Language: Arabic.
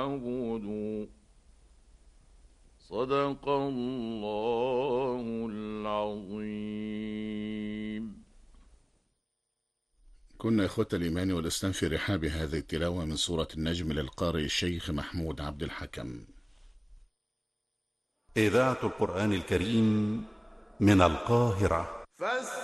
اعبدوا. صدق الله العظيم. كنا إخوة الإيمان والإسلام في رحاب هذه التلاوة من سورة النجم للقارئ الشيخ محمود عبد الحكم. إذاعة القرآن الكريم من القاهرة.